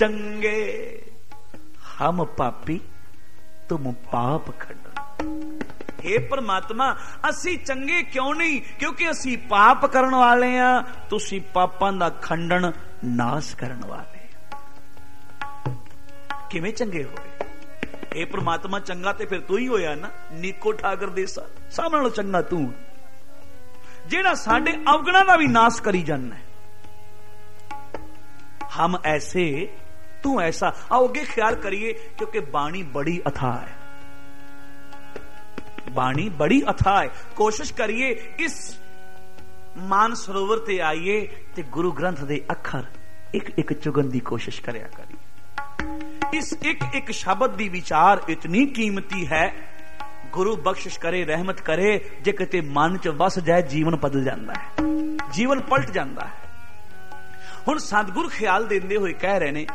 चंगे हम पापी तुम पाप खंडन। हे परमात्मा असी चंगे क्यों नहीं? क्योंकि असी पाप करन वाले हां, तुसी पापां दा खंडन नाश करन वाले। किवें चंगे होए? हे परमात्मा चंगा ते फिर तू ही होया ना। नीको ठाकर देसा सब नालों चंगा तू, जेड़ा साडे अवगुणां दा भी नाश करी जाना है। हम ऐसे तू ऐसा। आओ अगे ख्याल करिए, क्योंकि बाणी बड़ी अथाह है, बाणी बड़ी अथाह है। कोशिश करिए इस मान सरोवर ते आइए ते गुरु ग्रंथ दे अखर एक एक चुगन दी कोशिश करया करिए। इस एक एक शब्द दी विचार इतनी कीमती है। गुरु बख्शिश करे, रहमत करे, जे किते मन च वस जाए जीवन बदल जाता है, जीवन पलट जाता है। हुण सतगुर ख्याल देंदे होए कह रहे ने,